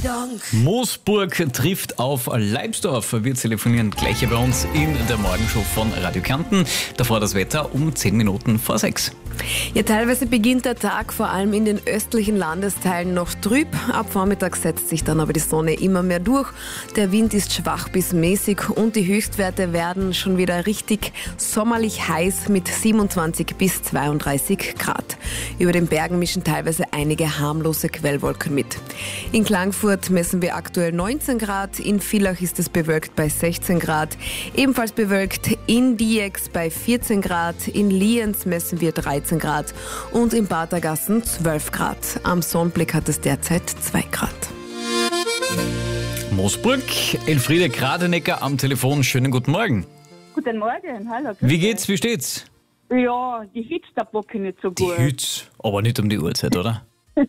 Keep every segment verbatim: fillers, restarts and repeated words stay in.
Dank. Moosburg trifft auf Leibsdorf. Wir telefonieren gleich hier bei uns in der Morgenshow von Radio Kärnten. Davor das Wetter um zehn Minuten vor sechs. Ja, teilweise beginnt der Tag vor allem in den östlichen Landesteilen noch trüb. Ab Vormittag setzt sich dann aber die Sonne immer mehr durch. Der Wind ist schwach bis mäßig und die Höchstwerte werden schon wieder richtig sommerlich heiß mit siebenundzwanzig bis zweiunddreißig Grad. Über den Bergen mischen teilweise einige harmlose Quellwolken mit. In Klagenfurt messen wir aktuell neunzehn Grad, in Villach ist es bewölkt bei sechzehn Grad, ebenfalls bewölkt in Diex bei vierzehn Grad, in Lienz messen wir dreizehn Grad und in Badergassen zwölf Grad. Am Sonnenblick hat es derzeit zwei Grad. Moosburg, Elfriede Gradenecker am Telefon. Schönen guten Morgen. Guten Morgen, hallo. Wie geht's, wie steht's? Ja, die Hitze der Bocke nicht so Die gut. Hitze, aber nicht um die Uhrzeit, oder?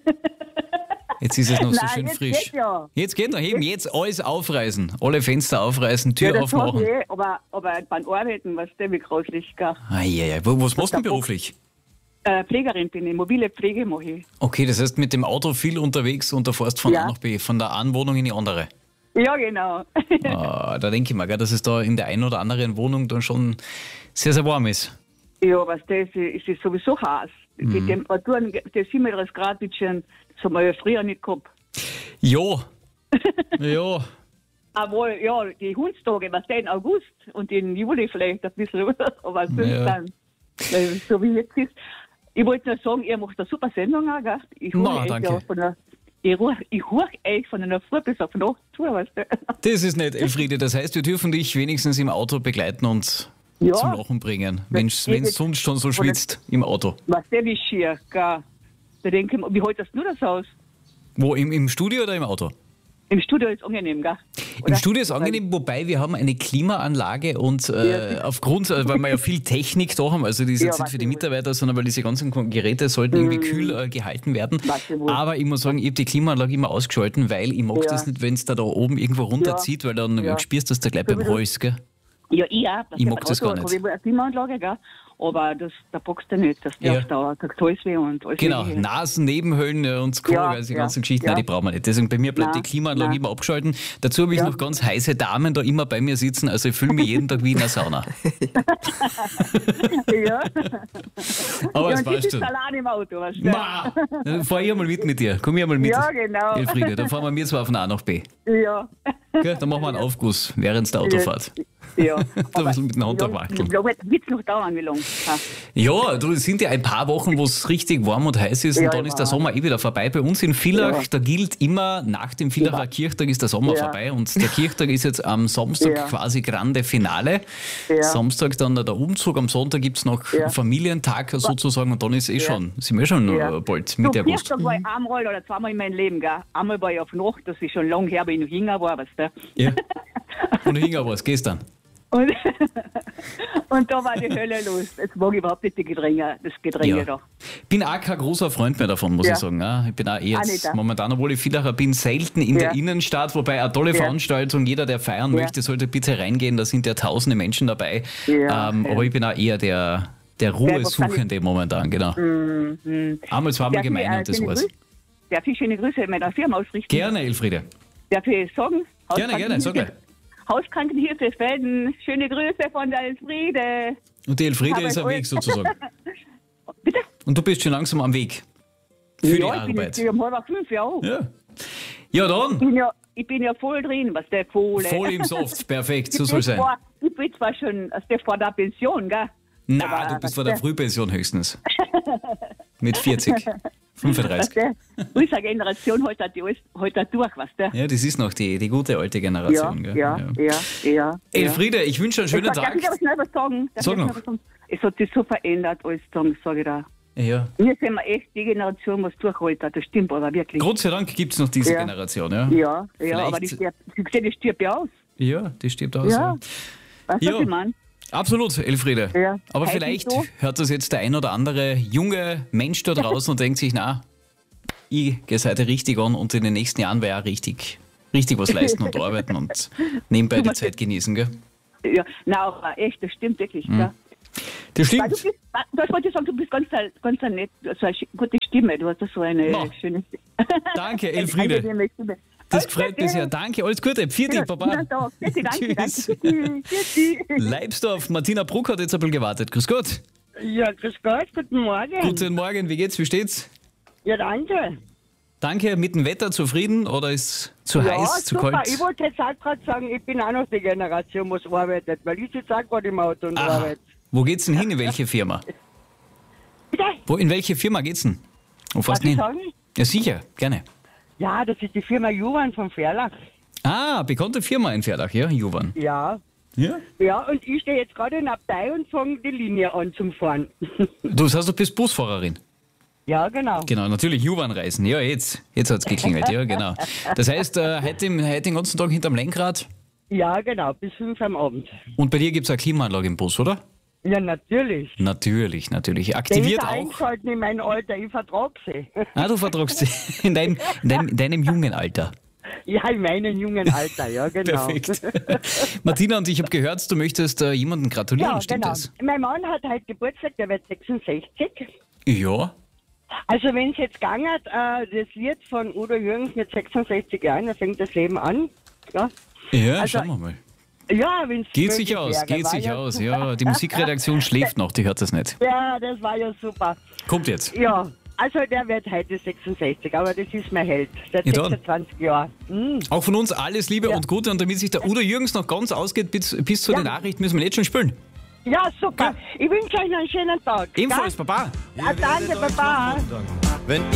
Jetzt ist es noch so Nein, schön jetzt frisch. geht ja. Jetzt geht noch eben, jetzt alles aufreißen. Alle Fenster aufreißen, Tür Ja, das aufmachen. sag ich eh, aber, aber beim Arbeiten, was der wie grauslich, gell? Eieiei, wo- was machst du denn beruflich? Äh, Pflegerin bin ich, mobile Pflege mache ich. Okay, das heißt mit dem Auto viel unterwegs und du fährst von Ja. A nach B, von der einen Wohnung in die andere. Ja, genau. Ah, da denke ich mal, gell, dass es da in der einen oder anderen Wohnung dann schon sehr, sehr warm ist. Ja, was das ist, ist es sowieso heiß. Mhm. Die Temperaturen, das siebenunddreißig Grad, bisschen, das haben wir ja früher nicht gehabt. Ja, ja. Aber ja, die Hundstage, was der in August und in Juli vielleicht ein bisschen, aber sonst Ja. dann, weil so wie jetzt ist. Ich wollte nur sagen, ihr macht eine super Sendung auch, gell? Ich Na, höre euch danke. ja von der, ich höre ich höre euch von einer Früh bis auf Nacht zu, weißt du? Das ist nett, Elfriede. Das heißt, wir dürfen dich wenigstens im Auto begleiten und Ja. zum Lachen bringen, wenn es geht jetzt- sonst schon so oder- schwitzt im Auto. Was der wie schier, gell? Da denke ich, mir, wie haltest du das aus? Wo, im, im Studio oder im Auto? Im Studio ist angenehm, gell? Im Oder? Studio ist angenehm, wobei wir haben eine Klimaanlage und äh, Ja. aufgrund, äh, weil wir ja viel Technik da haben, also die ist Ja, jetzt nicht weiß für die ich wohl. Mitarbeiter, sondern weil diese ganzen Geräte sollten irgendwie kühl äh, gehalten werden. Weiß ich wohl. Aber ich muss sagen, ich habe die Klimaanlage immer ausgeschalten, weil ich mag Ja. das nicht, wenn es da, da oben irgendwo runterzieht, weil dann Ja. spürst du das da gleich So beim wie du- Hals, gell? Ja, ich auch. Ich mag das gar nicht. Ich habe eine Klimaanlage, gell? Aber das, da packst du nicht. Das Ja. darfst du auch. Kriegst alles weh und alles Genau, Mögliche. Nasen, Nebenhöhlen äh, und Co., Ja, also die ja, ganzen Geschichten, ja. nein, die brauchen wir nicht. Deswegen bei mir bleibt Nein, die Klimaanlage nein. immer abgeschalten. Dazu habe ich Ja. noch ganz heiße Damen da immer bei mir sitzen, also ich fühle mich jeden Tag wie in einer Sauna. Ja. Aber Ja, es und passt das ist schon. allein im Auto, weißt du? Ma, dann fahr ich einmal mit mit dir. Komm ich einmal mit. Ja, genau. Elfriede, dann fahren wir mir zwar von A nach B. Ja. Gell? Dann machen wir einen Aufguss während der Autofahrt. Ja. ein bisschen mit dem Handtag wackeln. Wie lange wird es noch dauern? Wie lange? Ha. Ja, du, es sind ja ein paar Wochen, wo es richtig warm und heiß ist Ja, und dann ist der ja. Sommer eh wieder vorbei. Bei uns in Villach, Ja. da gilt immer, nach dem Villacher Ja. Kirchtag ist der Sommer Ja. vorbei und der Kirchtag ist jetzt am Samstag Ja. quasi grande Finale. Ja. Samstag dann der Umzug, am Sonntag gibt es noch Ja. Familientag sozusagen und dann ist eh Ja. schon, sind wir schon Ja. äh, bald Du, Mitte August. Kirchtag war ich einmal oder zweimal in meinem Leben, gell? Einmal war ich auf Nacht, das ist schon lange her, weil ich noch jünger war, weißt du? Ja. Und hingegangen was gestern. Und, und da war die Hölle los. Jetzt mag ich überhaupt nicht die Gedränge, das Gedränge Ja. da. Bin auch kein großer Freund mehr davon, muss Ja. ich sagen. Ja, ich bin auch eh Auch jetzt nicht, ja. momentan, obwohl ich Villacher bin, selten in Ja. der Innenstadt, wobei eine tolle Ja. Veranstaltung. Jeder, der feiern Ja. möchte, sollte bitte reingehen. Da sind ja tausende Menschen dabei. Ja, ähm, ja. Aber ich bin auch eher der, der Ruhesuchende momentan, genau. Mhm. Einmal, zweimal Darf ich, gemein äh, und das schöne war's. Grüße- Darf ich schöne Grüße meiner Firma ausrichten? Gerne, Elfriede. Darf ich sagen? Gerne, gerne, sag gleich. Hauskrankenhilfe Felden, schöne Grüße von der Elfriede. Und die Elfriede Aber ist am ich- Weg sozusagen. Bitte? Und du bist schon langsam am Weg für die ja, ich bin Arbeit. jetzt um halb fünf, ja auch. Ja. Ja, dann. Ich bin ja, ich bin ja voll drin, was der Kohle. Voll im Soft. Perfekt, so Ich soll bin sein. zwar- Ich bin zwar schon aus der vor der Pension, gell? Na, Aber du bist was vor der der- Frühpension höchstens. Mit vierzig, fünfunddreißig. Was der, unsere Generation hält halt alles- hält halt durch, was der. Ja, das ist noch die, die gute alte Ja, Generation. gell? ja, ja, ja. Elfriede, ich wünsche einen schönen Darf Tag. ich aber schnell was sagen? Darf Sag ich schnell noch. was sagen? Es hat sich so verändert, alles sagen, sage ich da. Ja. Wir sind wir echt die Generation, was durchgehalten hat, das stimmt aber wirklich. Gott sei Dank gibt es noch diese Ja. Generation. Ja, Ja, Vielleicht- ja, aber die stirbt, ich sehe, die stirbt ja aus. ja die stirbt aus. Ja. Weißt du, Ja. was ich meine? Absolut, Elfriede. Ja. Aber Heißt vielleicht nicht so. hört das jetzt der ein oder andere junge Mensch da draußen und denkt sich, na, ich gehe heute richtig an und in den nächsten Jahren werde ich auch richtig, richtig was leisten und arbeiten und nebenbei die Zeit genießen. Gell? Ja, na, aber echt, das stimmt wirklich. Mhm. Ja. Das Weil du stimmt. bist, das wollte ich sagen, du bist ganz, ganz nett, so eine sch- gute Stimme, du hast so eine Ma. schöne Danke, eine Elfriede. angenehme Stimme. Das gefreut mich sehr. Danke, alles Gute. Pfiat dich, Baba. Ja, da. Bitte, danke, Tschüss. danke. Tschüss. Leibsdorf, Martina Bruck hat jetzt ein bisschen gewartet. Grüß Gott. Ja, grüß Gott, guten Morgen. Guten Morgen, wie geht's, wie steht's? Ja, danke. Danke, mit dem Wetter zufrieden oder ist zu Ja, heiß, zu super. kalt? Ich wollte jetzt auch gerade sagen, ich bin auch noch die Generation, was arbeitet, weil ich sitze auch gerade im Auto und Aha. arbeite. Wo geht's denn hin, in welche Firma? Bitte? Wo, in welche Firma geht's denn? Wo fährst Darf du ich hin? sagen? Ja, sicher, gerne. Ja, das ist die Firma Juvan von Ferlach. Ah, bekannte Firma in Verlach, ja, Juvan. Ja. Ja? Ja, und ich stehe jetzt gerade in der Abtei und fange die Linie an zum Fahren. Du das heißt, du bist Busfahrerin. Ja, genau. Genau, natürlich Juvan-Reisen. Ja, jetzt. Jetzt hat's geklingelt, ja, genau. Das heißt, äh, heute, im- heute den ganzen Tag hinterm Lenkrad Ja, genau, bis fünf am Abend. und bei dir gibt's eine Klimaanlage im Bus, oder? Ja, natürlich. Natürlich, natürlich. Der Aktiviert ist auch. eingeschalten in mein Alter, ich vertrag sie. Ah, du vertragst sie in deinem, in deinem, in deinem jungen Alter. Ja, in meinem jungen Alter, ja, genau. Perfekt. Martina, und ich habe gehört, du möchtest äh, jemandem gratulieren, Ja, stimmt genau. das? Mein Mann hat heute Geburtstag, der wird sechsundsechzig. Ja. Also wenn es jetzt gegangen hat, äh, das Lied von Udo Jürgens mit sechsundsechzig Jahren, da fängt das Leben an. Ja, Ja, Also- schauen wir mal. ja wenn es Geht sich aus, geht sich aus. Ja, die Musikredaktion schläft noch, die hört das nicht. Ja, das war ja super. Kommt jetzt. Ja, also der wird heute sechsundsechzig, aber das ist mein Held. Seit Ja, dann. sechsundzwanzig Jahren. Mhm. Auch von uns alles Liebe Ja. und Gute. Und damit sich der Udo Jürgens noch ganz ausgeht, bis, bis zu Ja. den Nachrichten, müssen wir jetzt schon spielen. Ja, super. Ich wünsche euch noch einen schönen Tag. Ebenfalls, Baba. Ja, danke, Baba. Wenn